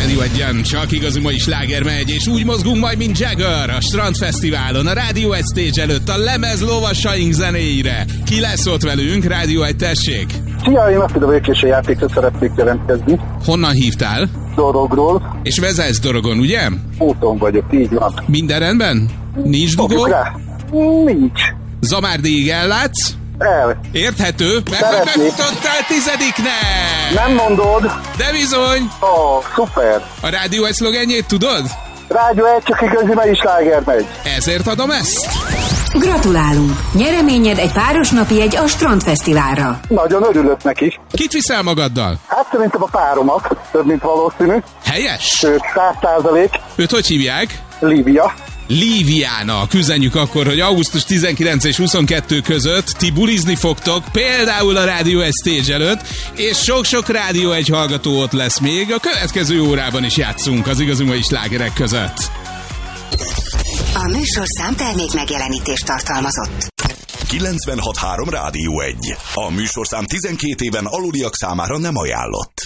Rádió Egyen, csak igazi mai sláger megy, és úgy mozgunk majd, mint Jagger a Strandfesztiválon, a Rádió Egy stage előtt, a lemez lovasaink zenéire. Ki lesz ott velünk? Rádió Egy, tessék! Szia, én azt a Vékési játékra szeretnék jelentkezni. Honnan hívtál? Dorogról. És vezetsz Dorogon, ugye? Úton vagyok, így van. Minden rendben? Nincs dugó? Nincs. Zamárdyig ellátsz? El. Érthető, mert hogy megfutottál 10-nek! Nem mondod? De bizony! Ó, szuper! A Rádió Egy szlogenjét tudod? Rádió Egy, csak igazi mai sláger megy. Ezért adom ezt? Gratulálunk! Nyereményed egy páros napjegy a Strandfesztiválra. Nagyon örülök neki. Kit viszel magaddal? Hát szerintem a páromat, több mint valószínű. Helyes? Sőt, 100%. Őt hogy hívják? Lívia. Líviának. Üzenjük akkor, hogy augusztus 19 és 22 között ti bulizni fogtok, például a Rádió Egy stage előtt, és sok-sok Rádió Egy hallgató ott lesz még. A következő órában is játszunk az igazi mai slágerek között. A műsorszám termék megjelenítést tartalmazott. 96.3 Rádió Egy. A műsorszám 12 éven aluliak számára nem ajánlott.